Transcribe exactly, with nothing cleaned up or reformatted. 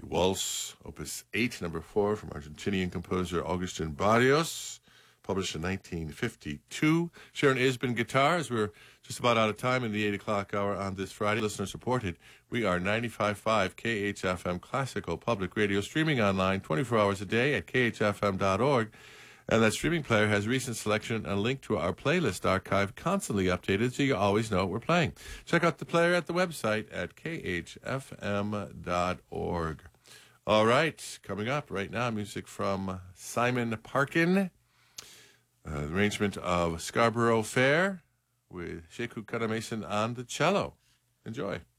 Waltz, Opus eight, number four, from Argentinian composer Agustin Barrios, published in nineteen fifty-two. Sharon Isbin guitars. We're just about out of time in the eight o'clock hour on this Friday. Listener supported. We are ninety-five point five K H F M Classical Public Radio, streaming online twenty-four hours a day at K H F M dot org. And that streaming player has recent selection and a link to our playlist archive, constantly updated, so you always know what we're playing. Check out the player at the website at K H F M dot org. All right, coming up right now, music from Simon Parkin, uh, arrangement of Scarborough Fair with Sheku Kanamason on the cello. Enjoy.